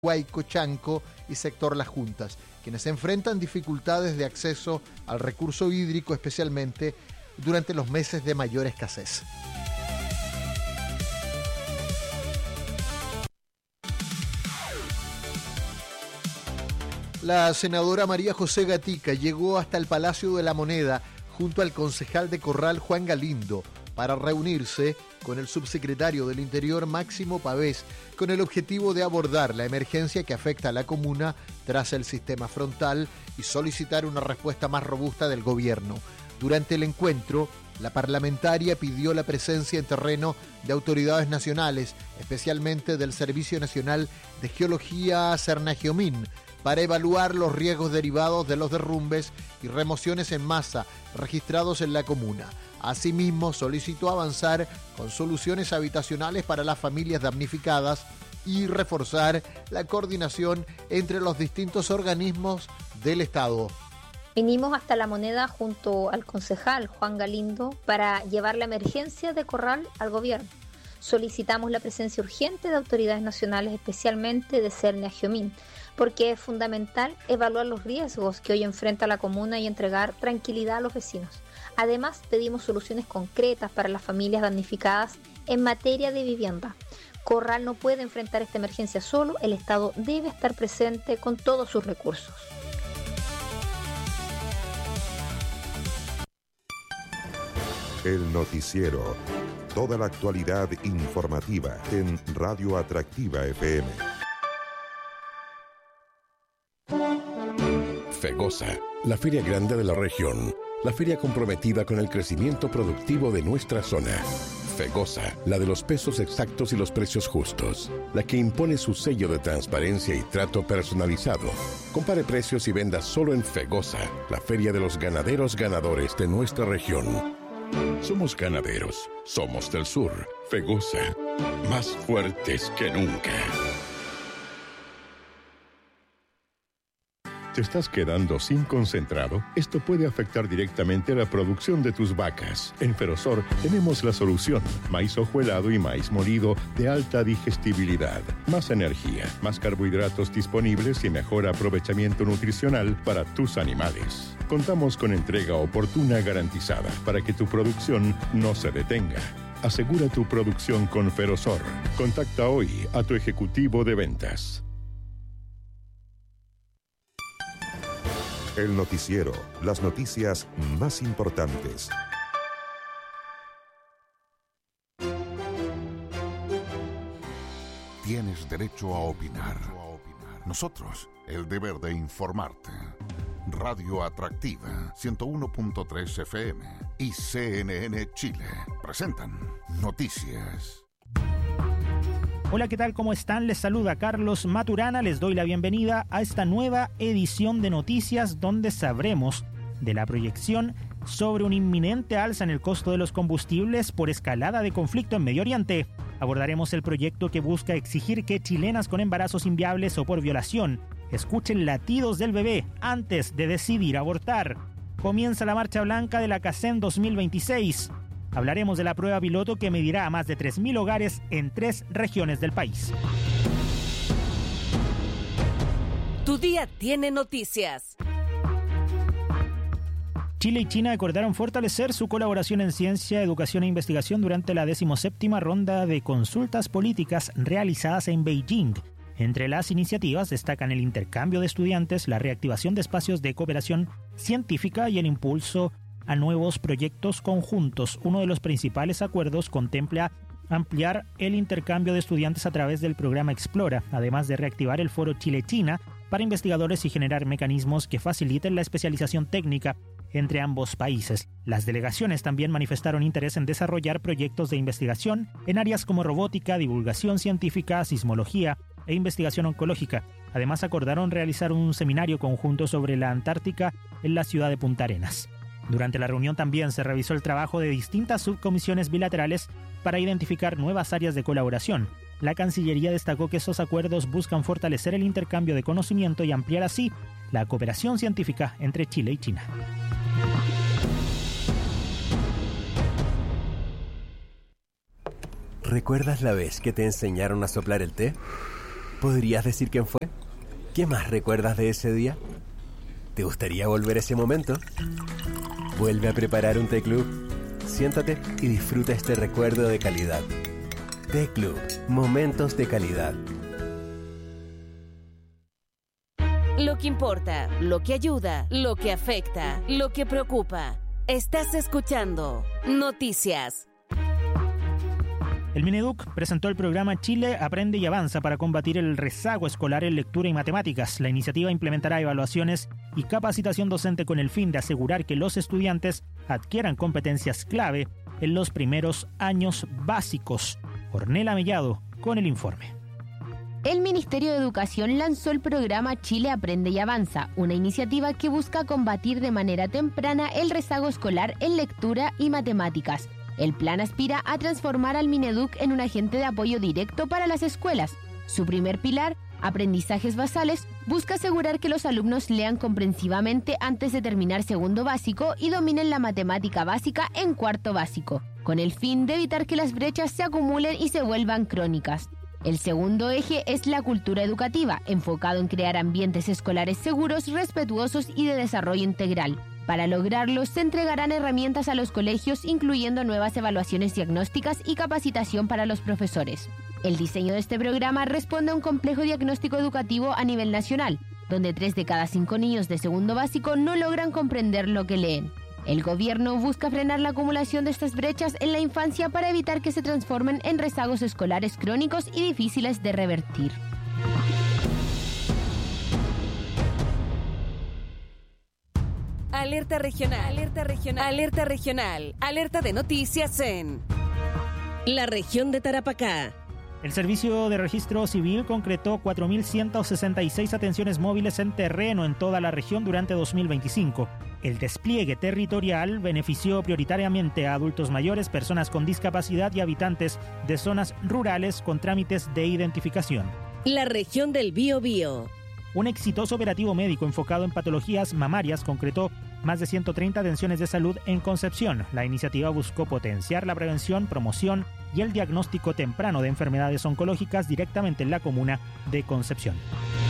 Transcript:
Huayco, Chanco y sector Las Juntas, quienes enfrentan dificultades de acceso al recurso hídrico, especialmente durante los meses de mayor escasez. La senadora María José Gatica llegó hasta el Palacio de la Moneda junto al concejal de Corral Juan Galindo para reunirse con el subsecretario del Interior Máximo Pavés con el objetivo de abordar la emergencia que afecta a la comuna tras el sistema frontal y solicitar una respuesta más robusta del gobierno. Durante el encuentro, la parlamentaria pidió la presencia en terreno de autoridades nacionales, especialmente del Servicio Nacional de Geología Cernagiomín, para evaluar los riesgos derivados de los derrumbes y remociones en masa registrados en la comuna. Asimismo, solicitó avanzar con soluciones habitacionales para las familias damnificadas y reforzar la coordinación entre los distintos organismos del Estado. Vinimos hasta La Moneda junto al concejal Juan Galindo para llevar la emergencia de Corral al gobierno. Solicitamos la presencia urgente de autoridades nacionales, especialmente de Cernagiomín, porque es fundamental evaluar los riesgos que hoy enfrenta la comuna y entregar tranquilidad a los vecinos. Además, pedimos soluciones concretas para las familias damnificadas en materia de vivienda. Corral no puede enfrentar esta emergencia solo, el Estado debe estar presente con todos sus recursos. El noticiero. Toda la actualidad informativa en Radio Atractiva FM. Fegosa, la feria grande de la región, la feria comprometida con el crecimiento productivo de nuestra zona. Fegosa, la de los pesos exactos y los precios justos, la que impone su sello de transparencia y trato personalizado. Compare precios y venda solo en Fegosa, la feria de los ganaderos ganadores de nuestra región. Somos ganaderos, somos del sur. Fegosa, más fuertes que nunca. ¿Te estás quedando sin concentrado? Esto puede afectar directamente la producción de tus vacas. En Ferosor tenemos la solución. Maíz hojuelado y maíz molido de alta digestibilidad. Más energía, más carbohidratos disponibles y mejor aprovechamiento nutricional para tus animales. Contamos con entrega oportuna garantizada para que tu producción no se detenga. Asegura tu producción con Ferosor. Contacta hoy a tu ejecutivo de ventas. El noticiero, las noticias más importantes. Tienes derecho a opinar. Nosotros, el deber de informarte. Radio Atractiva, 101.3 FM y CNN Chile presentan Noticias. Hola, ¿qué tal? ¿Cómo están? Les saluda Carlos Maturana. Les doy la bienvenida a esta nueva edición de Noticias, donde sabremos de la proyección sobre un inminente alza en el costo de los combustibles por escalada de conflicto en Medio Oriente. Abordaremos el proyecto que busca exigir que chilenas con embarazos inviables o por violación escuchen latidos del bebé antes de decidir abortar. Comienza la Marcha Blanca de la CACEN 2026. Hablaremos de la prueba piloto que medirá a más de 3.000 hogares en 3 regiones del país. Tu día tiene noticias. Chile y China acordaron fortalecer su colaboración en ciencia, educación e investigación durante la 17ª ronda de consultas políticas realizadas en Beijing. Entre las iniciativas destacan el intercambio de estudiantes, la reactivación de espacios de cooperación científica y el impulso a nuevos proyectos conjuntos. Uno de los principales acuerdos contempla ampliar el intercambio de estudiantes a través del programa Explora, además de reactivar el foro Chile-China para investigadores y generar mecanismos que faciliten la especialización técnica entre ambos países. Las delegaciones también manifestaron interés en desarrollar proyectos de investigación en áreas como robótica, divulgación científica, sismología e investigación oncológica. Además, acordaron realizar un seminario conjunto sobre la Antártica en la ciudad de Punta Arenas. Durante la reunión también se revisó el trabajo de distintas subcomisiones bilaterales para identificar nuevas áreas de colaboración. La Cancillería destacó que esos acuerdos buscan fortalecer el intercambio de conocimiento y ampliar así la cooperación científica entre Chile y China. ¿Recuerdas la vez que te enseñaron a soplar el té? ¿Podrías decir quién fue? ¿Qué más recuerdas de ese día? ¿Te gustaría volver a ese momento? Vuelve a preparar un té club. Siéntate y disfruta este recuerdo de calidad. Té Club, momentos de calidad. Lo que importa, lo que ayuda, lo que afecta, lo que preocupa. Estás escuchando Noticias. El Mineduc presentó el programa Chile Aprende y Avanza para combatir el rezago escolar en lectura y matemáticas. La iniciativa implementará evaluaciones y capacitación docente con el fin de asegurar que los estudiantes adquieran competencias clave en los primeros años básicos. Ornella Mellado con el informe. El Ministerio de Educación lanzó el programa Chile Aprende y Avanza, una iniciativa que busca combatir de manera temprana el rezago escolar en lectura y matemáticas. El plan aspira a transformar al Mineduc en un agente de apoyo directo para las escuelas. Su primer pilar, aprendizajes basales, busca asegurar que los alumnos lean comprensivamente antes de terminar segundo básico y dominen la matemática básica en cuarto básico, con el fin de evitar que las brechas se acumulen y se vuelvan crónicas. El segundo eje es la cultura educativa, enfocado en crear ambientes escolares seguros, respetuosos y de desarrollo integral. Para lograrlo, se entregarán herramientas a los colegios, incluyendo nuevas evaluaciones diagnósticas y capacitación para los profesores. El diseño de este programa responde a un complejo diagnóstico educativo a nivel nacional, donde 3 de cada 5 niños de segundo básico no logran comprender lo que leen. El gobierno busca frenar la acumulación de estas brechas en la infancia para evitar que se transformen en rezagos escolares crónicos y difíciles de revertir. Alerta regional, alerta regional, alerta regional, alerta de noticias en la región de Tarapacá. El Servicio de Registro Civil concretó 4.166 atenciones móviles en terreno en toda la región durante 2025. El despliegue territorial benefició prioritariamente a adultos mayores, personas con discapacidad y habitantes de zonas rurales con trámites de identificación. La región del Biobío. Un exitoso operativo médico enfocado en patologías mamarias concretó más de 130 atenciones de salud en Concepción. La iniciativa buscó potenciar la prevención, promoción y el diagnóstico temprano de enfermedades oncológicas directamente en la comuna de Concepción.